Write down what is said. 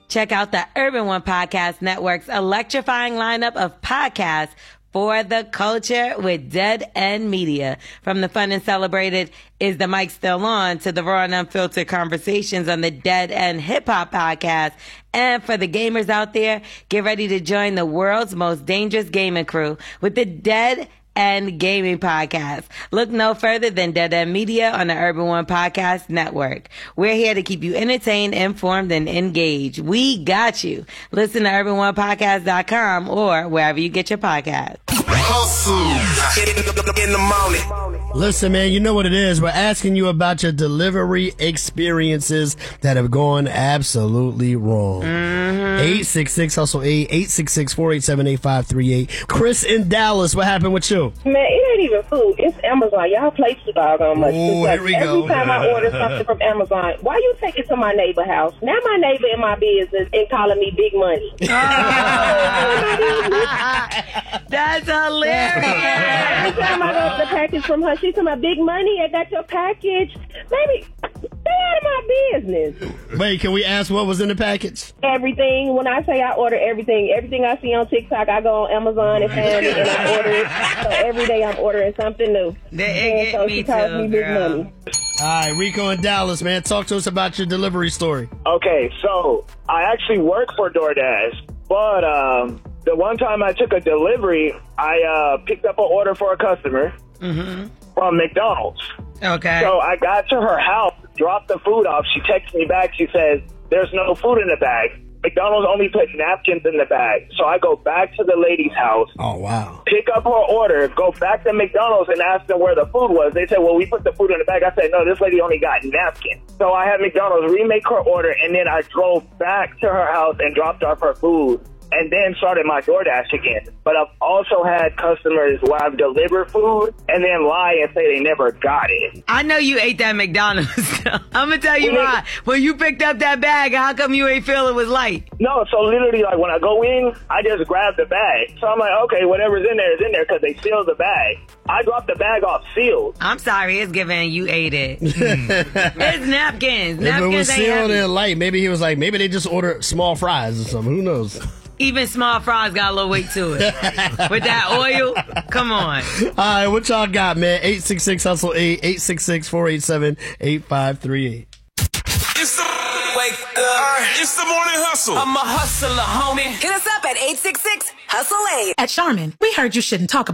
Check out the Urban One Podcast Network's electrifying lineup of podcasts for the culture with Dead End Media. From the fun and celebrated Is the Mic Still On to the raw and unfiltered conversations on the Dead End Hip Hop Podcast. And for the gamers out there, get ready to join the world's most dangerous gaming crew with the Dead End Gaming Podcast. Look no further than Dead End Media on the Urban One Podcast Network. We're here to keep you entertained, informed, and engaged. We got you. Listen to urbanonepodcast.com or wherever you get your podcasts. In the morning. Listen, man, you know what it is. We're asking you about your delivery experiences that have gone absolutely wrong. 866-HUSTLE-8, 866-487-8538. Chris in Dallas, what happened with you? Man, it ain't even food. It's Amazon. Y'all play too doggone much. Oh, here we go. Every time I order something from Amazon, why you take it to my neighbor house? Now my neighbor in my business and calling me big money. That's hilarious. Every time I go to the package from her, she's talking about big money. I got your package. Baby, stay out of my business. Wait, can we ask what was in the package? Everything. When I say I order everything, everything I see on TikTok, I go on Amazon and find it and I order it. So every day I'm ordering something new. And so she calls me big money. All right, Rico in Dallas, man. Talk to us about your delivery story. Okay, so I actually work for DoorDash, but the one time I took a delivery, I picked up an order for a customer from McDonald's. Okay. So I got to her house, dropped the food off. She texts me back. She says, there's no food in the bag. McDonald's only put napkins in the bag. So I go back to the lady's house. Oh, wow. Pick up her order, go back to McDonald's and ask them where the food was. They said, well, we put the food in the bag. I said, no, this lady only got napkins. So I had McDonald's remake her order, and then I drove back to her house and dropped off her food, and then started my DoorDash again. But I've also had customers where I've delivered food and then lie and say they never got it. I know you ate that McDonald's. I'm going to tell you why. When you picked up that bag, how come you ain't feel it was light? No, so literally, like, when I go in, I just grab the bag. So I'm like, okay, whatever's in there is in there because they sealed the bag. I dropped the bag off sealed. I'm sorry, it's giving you ate it. It's napkins. If it was Napkins ain't sealed heavy. and light, maybe he was like, maybe they just ordered small fries or something. Who knows? Even small fries got a little weight to it. With that oil, come on. All right, what y'all got, man? 866-HUSTLE-8, 866-487-8538. It's the wake up. It's the morning hustle. I'm a hustler, homie. Hit us up at 866-HUSTLE-8. At Charmin, we heard you shouldn't talk